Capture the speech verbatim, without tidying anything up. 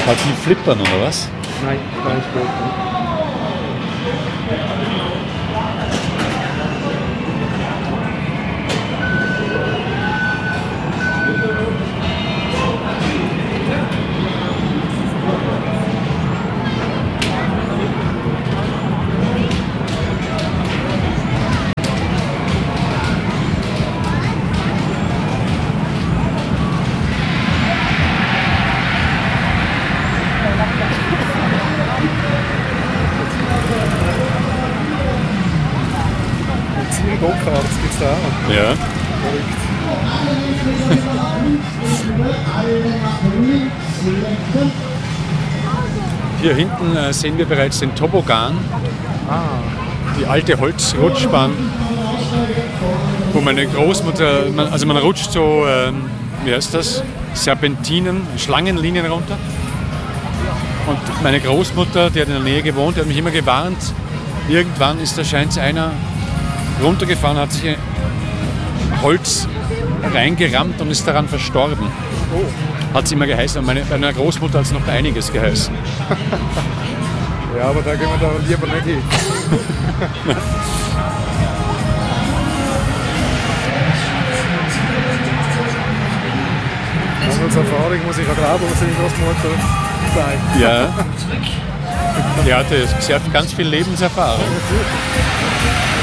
Hat die flippern oder was? Nein, kein Sport. Go-Karts gibt es da auch. Ja. Hier hinten äh, sehen wir bereits den Toboggan, Ah, die alte Holzrutschbahn, wo meine Großmutter, man, also man rutscht so, ähm, wie heißt das, Serpentinen, Schlangenlinien runter. Und meine Großmutter, die hat in der Nähe gewohnt, die hat mich immer gewarnt, irgendwann ist da scheint einer runtergefahren, hat sich Holz reingerammt und ist daran verstorben. oh. Hat es immer geheißen. Und meine, bei meiner Großmutter hat es noch einiges geheißen. Ja, aber da gehen wir da lieber nicht hin. Als Erfahrung muss ich auch glauben, was die Großmutter sagt. Ja. Die hatte sehr, ganz viel Lebenserfahrung. Natürlich.